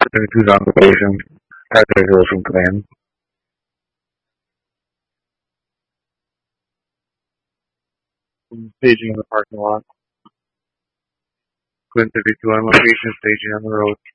22 on location. Tyler Hills from Command. Staging in the parking lot. Quinn 52 on location, staging on the road.